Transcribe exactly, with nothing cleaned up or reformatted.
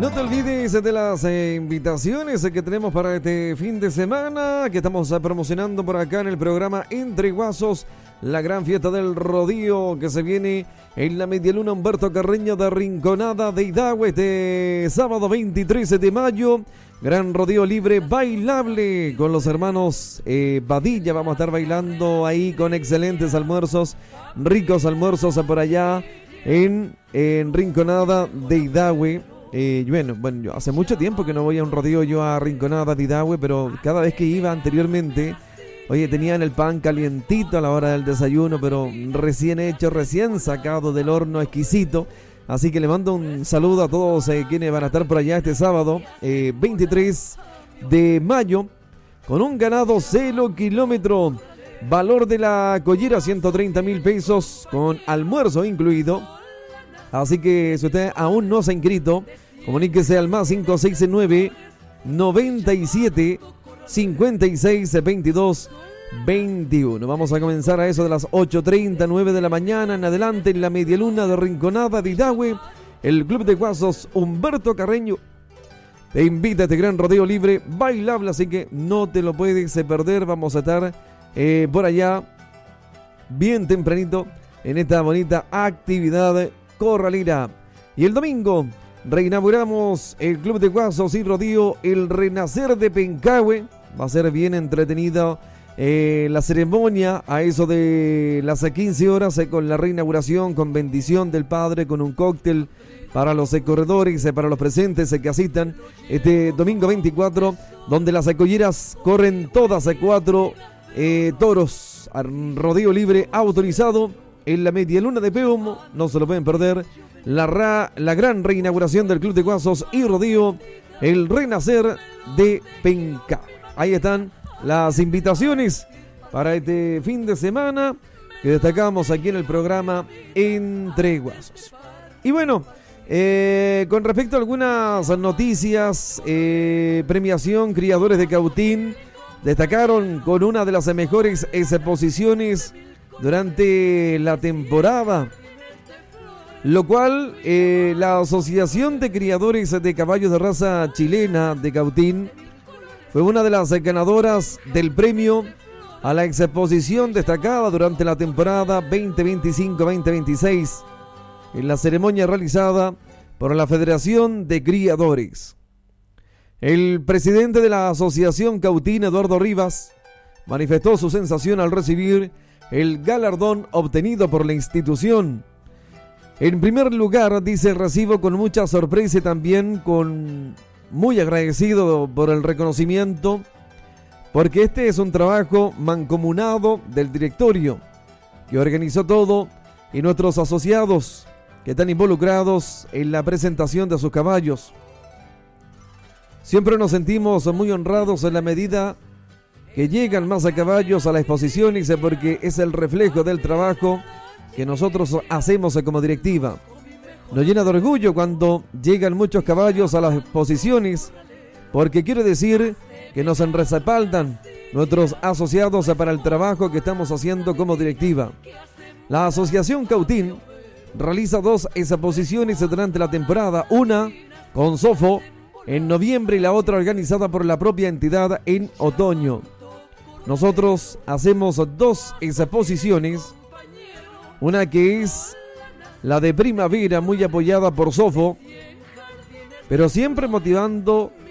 No te olvides de las eh, invitaciones que tenemos para este fin de semana, que estamos eh, promocionando por acá en el programa Entre Guasos, la gran fiesta del rodeo que se viene en la Medialuna Humberto Carreño de Rinconada de Idagüe este sábado veintitrés de mayo. Gran rodeo libre bailable con los hermanos eh, Badilla. Vamos a estar bailando ahí con excelentes almuerzos, ricos almuerzos por allá en, en Rinconada de Idagüe. Eh, bueno, bueno, yo hace mucho tiempo que no voy a un rodeo yo a Rinconada de Idagüe, pero cada vez que iba anteriormente, oye, tenían el pan calientito a la hora del desayuno, pero recién hecho, recién sacado del horno, exquisito. Así que le mando un saludo a todos eh, quienes van a estar por allá este sábado, eh, veintitrés de mayo, con un ganado cero kilómetro, valor de la collera ciento treinta mil pesos, con almuerzo incluido. Así que si usted aún no se ha inscrito, comuníquese al más cinco seis nueve, noventa y siete, cincuenta y seis, veintidós, veintiuno. Vamos a comenzar a eso de las ocho treinta, nueve de la mañana en adelante en la Medialuna de Rinconada de Idagüe. El Club de Guasos Humberto Carreño te invita a este gran rodeo libre bailable, así que no te lo puedes perder. Vamos a estar eh, por allá bien tempranito en esta bonita actividad corralera. Y el domingo reinauguramos el Club de Guasos y Rodeo El Renacer de Pencahue. Va a ser bien entretenida eh, la ceremonia a eso de las quince horas eh, con la reinauguración, con bendición del Padre, con un cóctel para los eh, corredores, eh, para los presentes eh, que asistan este domingo veinticuatro, donde las colleras corren todas eh, cuatro eh, toros, rodeo libre autorizado en la Medialuna de Peumo. No se lo pueden perder. La, ra, la gran reinauguración del Club de Guasos y Rodeo El Renacer de Pencahue. Ahí están las invitaciones para este fin de semana que destacamos aquí en el programa Entre Guasos. Y bueno, eh, con respecto a algunas noticias, eh, premiación Criadores de Cautín destacaron con una de las mejores exposiciones durante la temporada, lo cual eh, la Asociación de Criadores de Caballos de Raza Chilena de Cautín fue una de las ganadoras del premio a la exposición destacada durante la temporada veinte veinticinco veinte veintiséis en la ceremonia realizada por la Federación de Criadores. El presidente de la Asociación Cautín, Eduardo Rivas, manifestó su sensación al recibir el galardón obtenido por la institución. En primer lugar, dice, recibo con mucha sorpresa y también con muy agradecido por el reconocimiento, porque este es un trabajo mancomunado del directorio que organizó todo y nuestros asociados que están involucrados en la presentación de sus caballos. Siempre nos sentimos muy honrados en la medida que llegan más a caballos a la exposición, y sé porque es el reflejo del trabajo que nosotros hacemos como directiva. Nos llena de orgullo cuando llegan muchos caballos a las exposiciones, porque quiere decir que nos respaldan nuestros asociados para el trabajo que estamos haciendo como directiva. La Asociación Cautín realiza dos exposiciones durante la temporada, una con Sofo en noviembre y la otra organizada por la propia entidad en otoño. Nosotros hacemos dos exposiciones, una que es la de primavera, muy apoyada por Sofo, pero siempre motivando